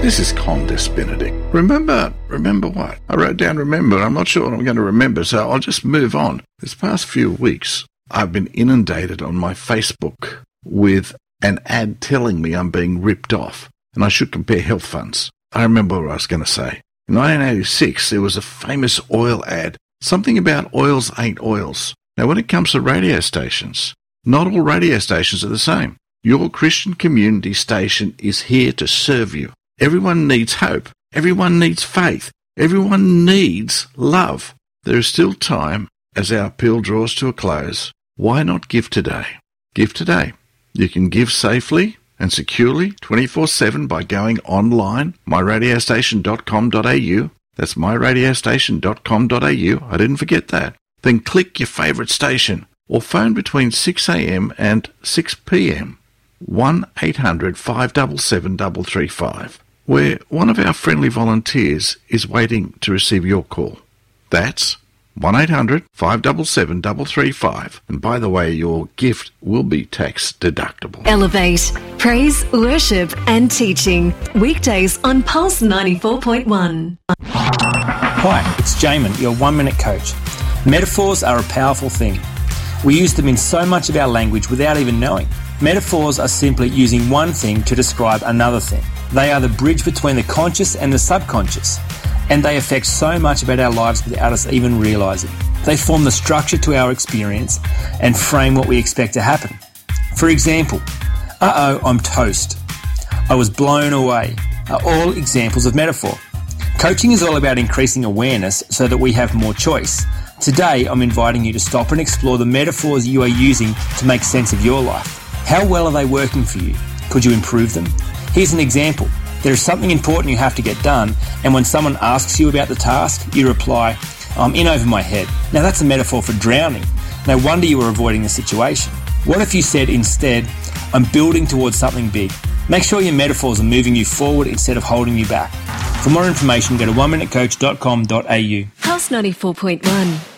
This is Condis Benedict. Remember what? I wrote down remember. I'm not sure what I'm going to remember, so I'll just move on. This past few weeks, I've been inundated on my Facebook with an ad telling me I'm being ripped off and I should compare health funds. I remember what I was going to say. In 1986, there was a famous oil ad, something about oils ain't oils. Now, when it comes to radio stations, not all radio stations are the same. Your Christian community station is here to serve you. Everyone needs hope. Everyone needs faith. Everyone needs love. There is still time as our appeal draws to a close. Why not give today? Give today. You can give safely and securely 24/7 by going online, myradiostation.com.au. That's myradiostation.com.au. I didn't forget that. Then click your favourite station or phone between 6 a.m. and 6 p.m. 1-800-577-335, where one of our friendly volunteers is waiting to receive your call. That's 1-800-577-335. And by the way, your gift will be tax deductible. Elevate, praise, worship and teaching. Weekdays on Pulse 94.1. Hi, it's Jamin, your 1-minute coach. Metaphors are a powerful thing. We use them in so much of our language without even knowing. Metaphors are simply using one thing to describe another thing. They are the bridge between the conscious and the subconscious, and they affect so much about our lives without us even realising. They form the structure to our experience and frame what we expect to happen. For example, I'm toast. I was blown away are all examples of metaphor. Coaching is all about increasing awareness so that we have more choice. Today, I'm inviting you to stop and explore the metaphors you are using to make sense of your life. How well are they working for you? Could you improve them? Here's an example. There is something important you have to get done, and when someone asks you about the task, you reply, I'm in over my head. Now that's a metaphor for drowning. No wonder you were avoiding the situation. What if you said instead, I'm building towards something big? Make sure your metaphors are moving you forward instead of holding you back. For more information, go to oneminutecoach.com.au. Pulse 94.1.